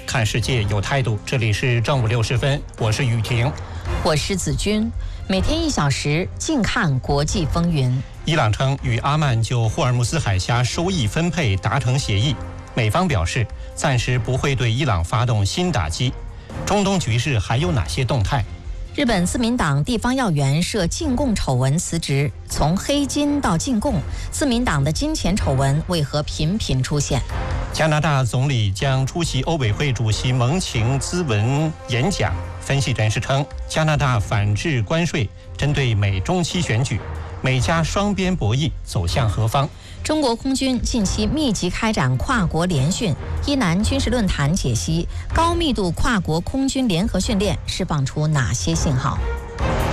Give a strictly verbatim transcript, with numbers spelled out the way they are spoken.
看世界有态度。这里是正午六十分，我是雨婷， 我是子君。每天一小时，静看国际风云。 伊朗称与阿曼就霍尔木斯海峡收益分配达成协议，美方表示暂时不会对伊朗发动新打击。中东局势还有哪些动态？ 日本自民党地方要员涉禁供丑闻辞职，从黑金到禁供，自民党的金钱丑闻为何频频出现？ 加拿大总理将出席欧委会主席蒙晴咨文演讲。分析人士称，加拿大反制关税针对美中期选举，美加双边博弈走向何方？ 中国空军近期密集开展跨国联训，伊南军事论坛解析高密度跨国空军联合训练释放出哪些信号？